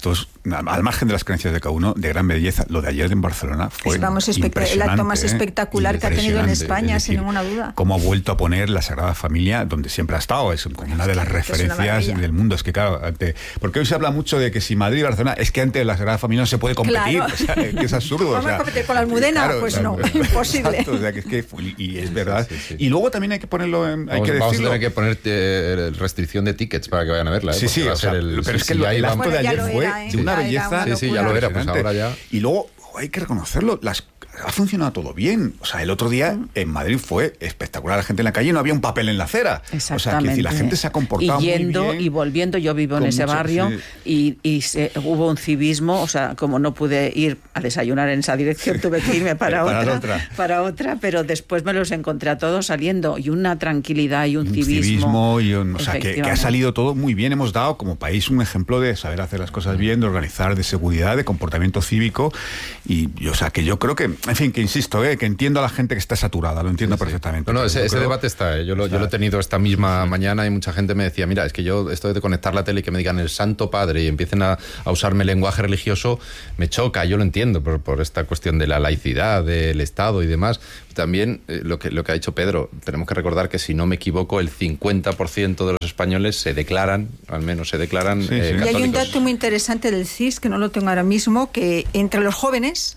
al margen de las creencias de cada uno, de gran belleza. Lo de ayer en Barcelona fue Vamos, impresionante. el acto más ¿eh? espectacular que ha tenido en España, sin ninguna duda. Cómo ha vuelto a poner la Sagrada Familia donde siempre ha estado. Es como una de las referencias del mundo. Es que, claro, ante, porque hoy se habla mucho de que si Madrid y Barcelona, es que ante la Sagrada Familia no se puede competir. Claro. O sea, que es absurdo. ¿Vamos o sea, a competir con la Almudena? claro, pues claro, no, imposible. Exacto, o sea, que es que, y, y es verdad. Sí, sí, sí. Y luego también hay que ponerlo en. Hay vamos, que vamos decirlo. a tener que ponerte restricción de tickets para que vayan a verla. ¿eh? Sí, sí, va o a ser sea, el, pero es que si lo, ya el iba- acto de ayer Bueno, ya lo fue era, ¿eh? de una Era belleza. una Sí, sí, ya lo era, pues ahora ya. Y luego hay que reconocerlo, las ha funcionado todo bien. O sea, el otro día mm. en Madrid fue espectacular. La gente en la calle, no había un papel en la acera. O sea, que decir, la gente se ha comportado y yendo muy bien. y volviendo. Yo vivo en ese mucho, barrio sí. y, y se, hubo un civismo. O sea, como no pude ir a desayunar en esa dirección, tuve que irme para, para otra, otra. para otra. Pero después me los encontré a todos saliendo y una tranquilidad y un, un civismo. civismo y un, o sea, que, que ha salido todo muy bien. Hemos dado como país un ejemplo de saber hacer las cosas bien, de organizar, de seguridad, de comportamiento cívico. Y, y o sea, que yo creo que, en fin, que insisto, eh, que entiendo a la gente que está saturada, lo entiendo sí, sí. perfectamente. No, no, ese, ese creo... debate está, eh. yo, lo, yo lo he tenido esta misma sí. mañana y mucha gente me decía, mira, es que yo esto de conectar la tele y que me digan el Santo Padre y empiecen a, a usarme lenguaje religioso, me choca, yo lo entiendo por, por esta cuestión de la laicidad, del Estado y demás. También eh, lo, que, lo que ha dicho Pedro, tenemos que recordar que si no me equivoco, el cincuenta por ciento de los españoles se declaran, al menos se declaran sí, eh, sí. católicos. Y hay un dato muy interesante del C I S, que no lo tengo ahora mismo, que entre los jóvenes,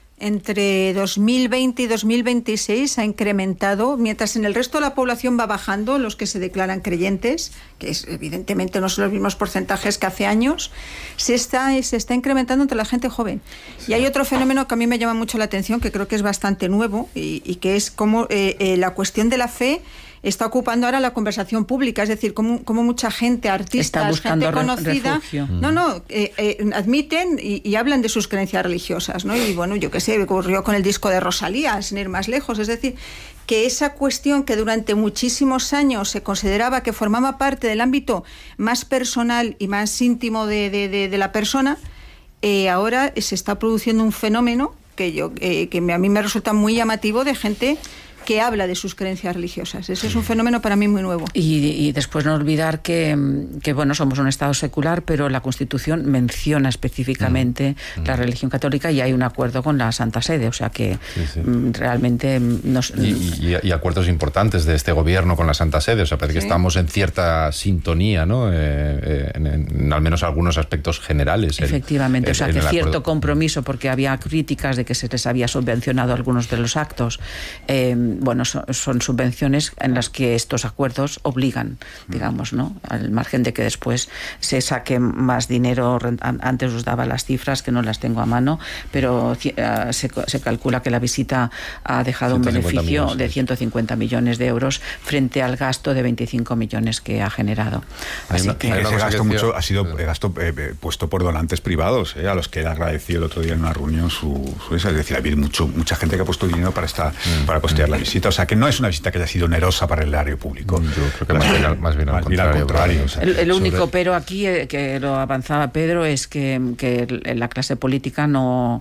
entre dos mil veinte y dos mil veintiséis ha incrementado, mientras en el resto de la población va bajando los que se declaran creyentes, que es, evidentemente no son los mismos porcentajes que hace años, se está, se está incrementando entre la gente joven. Sí. Y hay otro fenómeno que a mí me llama mucho la atención, que creo que es bastante nuevo, y, y que es como eh, eh, la cuestión de la fe está ocupando ahora la conversación pública, es decir, como, como mucha gente, artistas, gente conocida, refugio. no, no, eh, eh, admiten y, y hablan de sus creencias religiosas, ¿no? Y bueno, yo qué sé, ocurrió con el disco de Rosalía, sin ir más lejos, es decir, que esa cuestión que durante muchísimos años se consideraba que formaba parte del ámbito más personal y más íntimo de, de, de, de la persona, eh, ahora se está produciendo un fenómeno que, yo, eh, que a mí me resulta muy llamativo, de gente que habla de sus creencias religiosas. Ese es un fenómeno para mí muy nuevo. Y, y después no olvidar que, que, bueno, somos un Estado secular, pero la Constitución menciona específicamente mm. la religión católica y hay un acuerdo con la Santa Sede, o sea que sí, sí. realmente... Nos... Y, y, y acuerdos importantes de este gobierno con la Santa Sede, o sea, parece sí. que estamos en cierta sintonía, ¿no? Eh, eh, en, en al menos algunos aspectos generales. Efectivamente, el, o sea, el, que el cierto acuerdo. compromiso, porque había críticas de que se les había subvencionado algunos de los actos. Eh, bueno, son, son subvenciones en las que estos acuerdos obligan, digamos, ¿no? Al margen de que después se saque más dinero. Antes os daba las cifras, que no las tengo a mano, pero uh, se, se calcula que la visita ha dejado un beneficio millones, de ciento cincuenta millones de euros frente al gasto de veinticinco millones que ha generado. Así una, que ese gasto mucho ha sido gasto eh, puesto por donantes privados, eh, a los que él agradeció el otro día en una reunión su, su esa, es decir, ha habido mucho, mucha gente que ha puesto dinero para esta, mm, para costear mm. la visita, o sea que no es una visita que haya sido onerosa para el erario público. Yo creo que más bien al, más bien al más contrario. Al contrario o sea, el, el único sobre... pero aquí eh, que lo avanzaba Pedro es que, que la clase política no,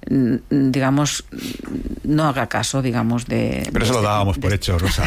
digamos, no haga caso, digamos, de... Pero eso de lo dábamos de, por de... hecho, Rosa.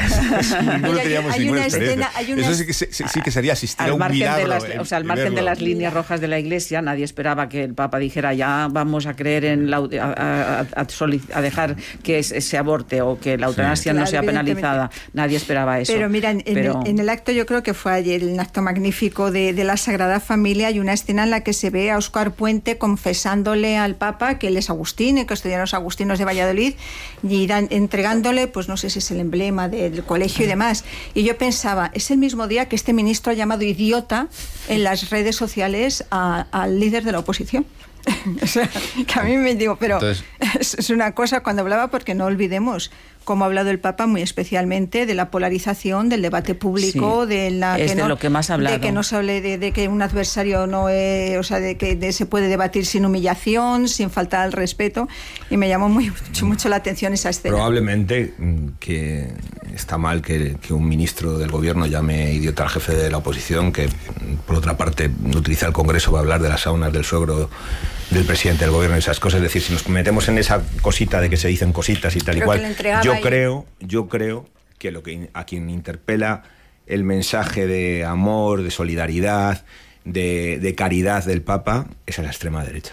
No teníamos hay ninguna una experiencia. Escena, hay una... Eso sí que, sí, sí que sería asistir al a un margen milagro. De las, en, o sea, al margen verlo. de las líneas rojas de la Iglesia, nadie esperaba que el Papa dijera ya vamos a creer en la, a, a, a, a dejar que se, se aborte o que la eutanasia sí. no claro, sea penalizada. Nadie esperaba eso. Pero mira, en, Pero... En, el, en el acto, yo creo que fue ayer un acto magnífico de, de la Sagrada Familia, hay una escena en la que se ve a Óscar Puente confesándole al Papa que él es agustino y que estudian los agustinos de Valladolid y dan, entregándole, pues no sé si es el emblema del colegio y demás. Y yo pensaba, es el mismo día que este ministro ha llamado idiota en las redes sociales a, al líder de la oposición. O sea, que a mí me digo, pero Entonces... es, es una cosa cuando hablaba, porque no olvidemos cómo ha hablado el Papa muy especialmente de la polarización, del debate público, sí, de la es que de no, lo que más ha hablado. de que no se hable de, de que un adversario no es, o sea, de que de, se puede debatir sin humillación, sin faltar al respeto, y me llamó muy, mucho, mucho la atención esa escena. Probablemente que está mal que, que un ministro del gobierno llame idiota al jefe de la oposición, que por otra parte utiliza el Congreso para hablar de las saunas del suegro del presidente del gobierno y esas cosas. Es decir, si nos metemos en esa cosita de que se dicen cositas y tal y cual, yo y... creo, yo creo que lo que a quien interpela el mensaje de amor, de solidaridad, de, de caridad del Papa es en la extrema derecha.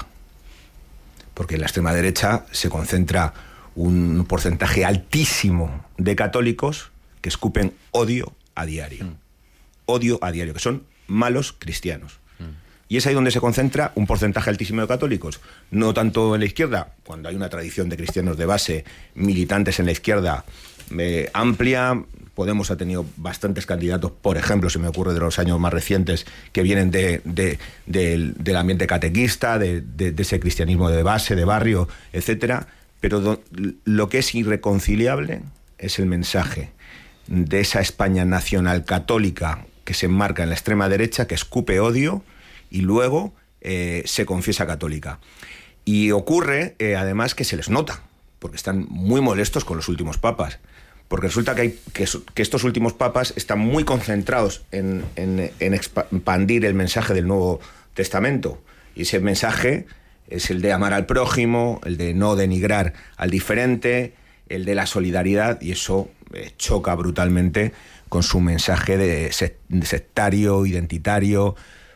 Porque en la extrema derecha se concentra un porcentaje altísimo de católicos que escupen odio a diario. Mm. Odio a diario, que son malos cristianos. Y es ahí donde se concentra un porcentaje altísimo de católicos. No tanto en la izquierda, cuando hay una tradición de cristianos de base, militantes en la izquierda eh, amplia. Podemos ha tenido bastantes candidatos, por ejemplo, se me ocurre de los años más recientes, que vienen de, de, de, del, del ambiente catequista, de, de, de ese cristianismo de base, de barrio, etcétera. Pero do, lo que es irreconciliable es el mensaje de esa España nacional católica que se enmarca en la extrema derecha, que escupe odio y luego eh, se confiesa católica. Y ocurre, eh, además, que se les nota, porque están muy molestos con los últimos papas. Porque resulta que, hay, que, que estos últimos papas están muy concentrados en, en, en expandir el mensaje del Nuevo Testamento. Y ese mensaje es el de amar al prójimo, el de no denigrar al diferente, el de la solidaridad, y eso eh, choca brutalmente con su mensaje de sectario, identitario,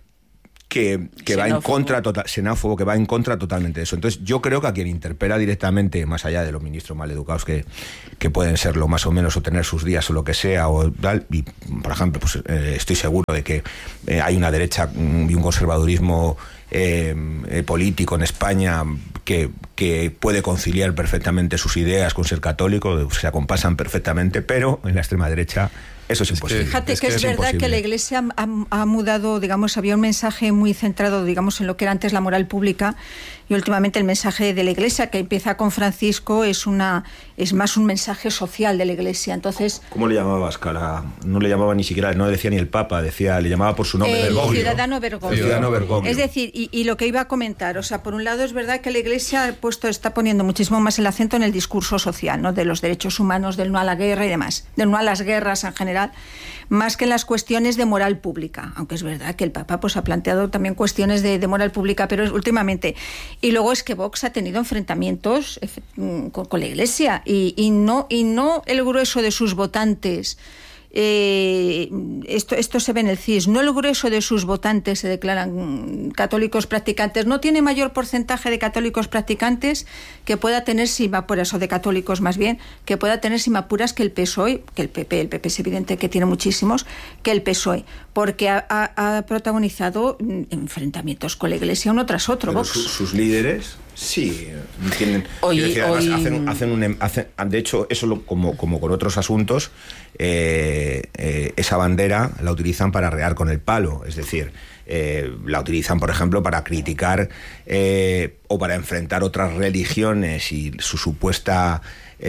que, que va en contra total, xenófobo, que va en contra totalmente de eso. Entonces yo creo que a quien interpela directamente, más allá de los ministros maleducados que, que pueden serlo más o menos, o tener sus días o lo que sea, o tal, y por ejemplo, pues eh, estoy seguro de que eh, hay una derecha y un conservadurismo eh, eh, político en España que, que puede conciliar perfectamente sus ideas con ser católico, se acompasan perfectamente, pero en la extrema derecha eso es, es imposible. Fíjate que es, que es verdad imposible. Que la Iglesia ha, ha mudado, digamos, había un mensaje muy centrado, digamos, en lo que era antes la moral pública, y últimamente el mensaje de la Iglesia, que empieza con Francisco, es una es más un mensaje social de la Iglesia. Entonces, ¿cómo le llamaba Abascal? No le llamaba ni siquiera, no decía ni el Papa, decía, le llamaba por su nombre, el Bergoglio. Ciudadano Bergoglio. El Ciudadano Bergoglio. Es decir, y, y lo que iba a comentar, o sea, por un lado es verdad que la Iglesia ha puesto, está poniendo muchísimo más el acento en el discurso social, ¿no? De los derechos humanos, del no a la guerra y demás, del no a las guerras en general, más que en las cuestiones de moral pública, aunque es verdad que el Papa pues ha planteado también cuestiones de, de moral pública, pero últimamente. Y luego es que Vox ha tenido enfrentamientos con, con la Iglesia y, y, no, y no el grueso de sus votantes. Eh, esto, esto se ve en el C I S, no el grueso de sus votantes se declaran católicos practicantes, no tiene mayor porcentaje de católicos practicantes que pueda tener, si me apuras, o de católicos más bien, que pueda tener, si me apuras, que el P S O E, que el P P, el P P es evidente que tiene muchísimos, que el P S O E, porque ha, ha, ha protagonizado enfrentamientos con la Iglesia uno tras otro. Pero su, sus líderes sí tienen, hoy, decir, además, hoy... hacen, hacen un, hacen, de hecho eso lo, como, como con otros asuntos, eh, eh, esa bandera la utilizan para arrear con el palo, es decir, eh, la utilizan por ejemplo para criticar eh, o para enfrentar otras religiones y su supuesta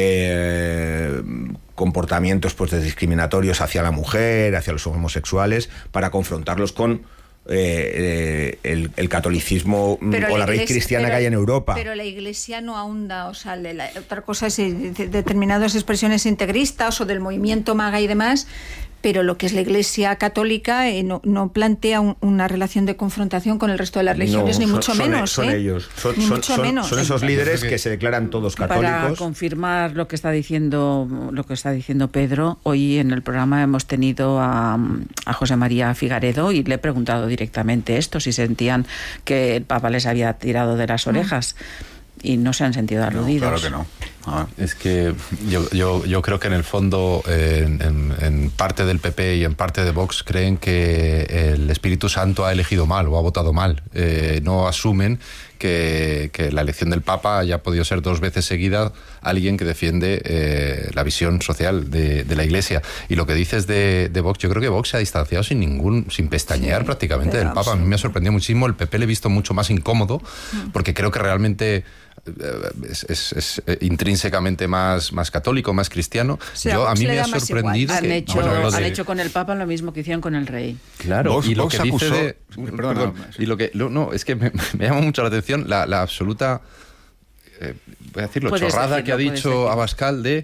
eh, comportamientos pues de discriminatorios hacia la mujer, hacia los homosexuales, para confrontarlos con Eh, eh, el, el catolicismo pero o la raíz cristiana pero, que hay en Europa. Pero la Iglesia no ahonda, o sea, la, otra cosa es de, determinadas expresiones integristas o del movimiento MAGA y demás, pero lo que es la Iglesia católica eh, no, no plantea un, una relación de confrontación con el resto de las religiones, no, ni mucho son, menos. Son ¿eh? ellos, son, ni son, mucho son, menos. son esos líderes que se declaran todos católicos. Para confirmar lo que está diciendo lo que está diciendo Pedro, hoy en el programa hemos tenido a, a José María Figaredo y le he preguntado directamente esto, si sentían que el Papa les había tirado de las orejas. Y no se han sentido aludidos. No, claro que no. Ah. Es que yo, yo, yo creo que en el fondo, eh, en, en parte del P P y en parte de Vox, creen que el Espíritu Santo ha elegido mal o ha votado mal. Eh, no asumen que, que la elección del Papa haya podido ser dos veces seguida alguien que defiende eh, la visión social de, de la Iglesia. Y lo que dices de, de Vox, yo creo que Vox se ha distanciado sin ningún, sin pestañear sí, prácticamente del Papa. A mí me ha sorprendido muchísimo. El P P le he visto mucho más incómodo, porque creo que realmente Es, es, es intrínsecamente más, más católico, más cristiano. O sea, Yo, a mí me ha sorprendido han, que, hecho, bueno, han de... hecho con el Papa lo mismo que hicieron con el rey. Claro, Vox, y lo Vox que dice acusó... de, Perdón, perdón, y lo que lo, no, es que me, me llama mucho la atención la, la absoluta eh, voy a decirlo, chorrada decirlo, que ha dicho Abascal de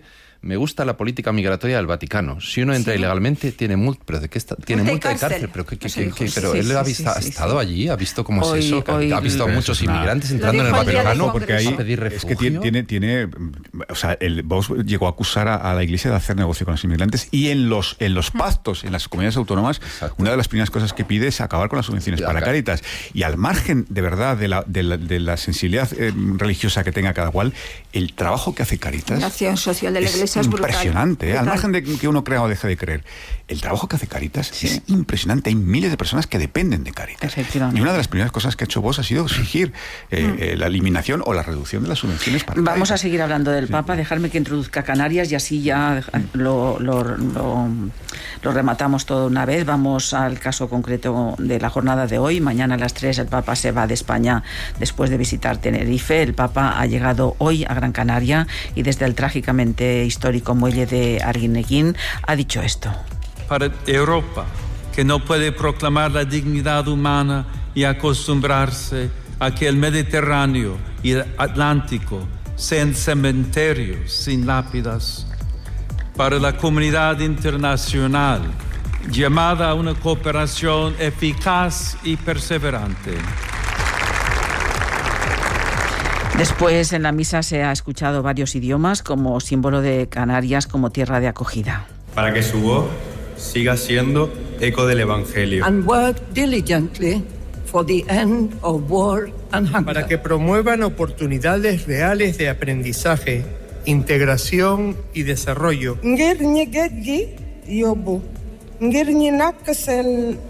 me gusta la política migratoria del Vaticano. Si uno entra sí. ilegalmente, tiene multa, pero ¿de qué está? Tiene multa de cárcel. Pero, ¿qué, qué, qué, qué, pero sí, él sí, ha, visto, sí, sí, ha estado sí. allí, ha visto cómo hoy, es eso, hoy, ha visto a muchos inmigrantes entrando en el Vaticano porque ahí a pedir refugio. Es que tiene, tiene, tiene o sea, el Vox llegó a acusar a, a la Iglesia de hacer negocio con los inmigrantes y en los en los pactos, en las comunidades autónomas, Exacto. una de las primeras cosas que pide es acabar con las subvenciones para Cáritas. Y al margen, de verdad, de la, de la, de la sensibilidad eh, religiosa que tenga cada cual, el trabajo que hace Cáritas la acción social de la Iglesia es, es brutal. Impresionante, ¿eh? Al margen de que uno crea o deje de creer. El trabajo que hace Cáritas sí. es impresionante. Hay miles de personas que dependen de Cáritas. Y una de las primeras cosas que ha hecho Vox ha sido exigir eh, mm. eh, la eliminación o la reducción de las subvenciones para Vamos Cáritas. a seguir hablando del sí. Papa, dejarme que introduzca Canarias y así ya lo, lo, lo, lo rematamos todo una vez. Vamos al caso concreto de la jornada de hoy. Mañana a las tres el Papa se va de España después de visitar Tenerife. El Papa ha llegado hoy a Gran Canaria y desde el trágicamente histórico muelle de Arguineguín ha dicho esto. Para Europa, que no puede proclamar la dignidad humana y acostumbrarse a que el Mediterráneo y el Atlántico sean cementerios sin lápidas. Para la comunidad internacional, llamada a una cooperación eficaz y perseverante. Después, en la misa se ha escuchado varios idiomas como símbolo de Canarias como tierra de acogida. Para que su voz siga siendo eco del Evangelio. And work diligently for the end of war and hunger. Para que promuevan oportunidades reales de aprendizaje, integración y desarrollo.